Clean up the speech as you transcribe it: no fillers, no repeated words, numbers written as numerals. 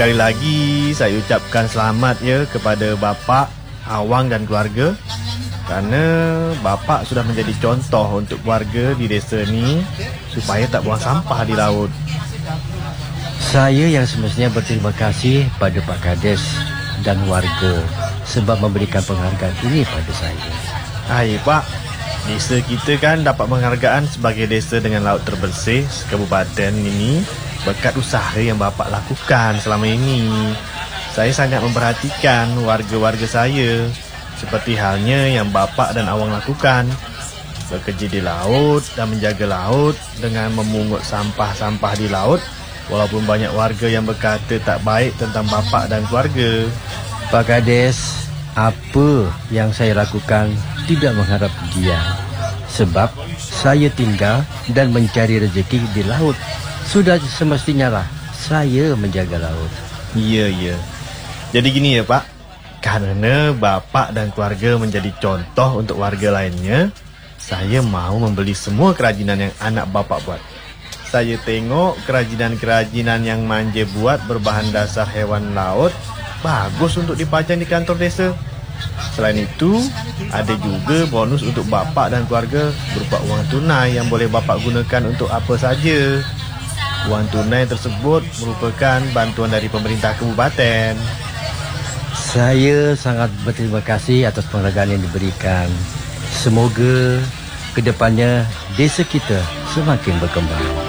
Sekali lagi saya ucapkan selamat ya kepada bapa, awang dan keluarga, kerana bapa sudah menjadi contoh untuk keluarga di desa ni supaya tak buang sampah di laut. Saya yang semestinya berterima kasih pada Pak Kades dan warga sebab memberikan penghargaan ini pada saya. Hai Pak, desa kita kan dapat penghargaan sebagai desa dengan laut terbersih sekabupaten ini berkat usaha yang bapa lakukan selama ini. Saya sangat memperhatikan warga-warga saya, seperti halnya yang bapa dan awang lakukan, bekerja di laut dan menjaga laut dengan memungut sampah-sampah di laut, walaupun banyak warga yang berkata tak baik tentang bapa dan keluarga. Pak Kades, apa yang saya lakukan tidak mengharap dia, sebab saya tinggal dan mencari rezeki di laut. Sudah semestinya lah saya menjaga laut. Ya. Jadi gini ya Pak, karena bapa dan keluarga menjadi contoh untuk warga lainnya, saya mau membeli semua kerajinan yang anak bapa buat. Saya tengok kerajinan-kerajinan yang manja buat berbahan dasar hewan laut bagus untuk dipajang di kantor desa. Selain itu, ada juga bonus untuk bapa dan keluarga berupa wang tunai yang boleh bapa gunakan untuk apa saja. Wang tunai tersebut merupakan bantuan dari pemerintah kabupaten. Saya sangat berterima kasih atas penghargaan yang diberikan. Semoga kedepannya desa kita semakin berkembang.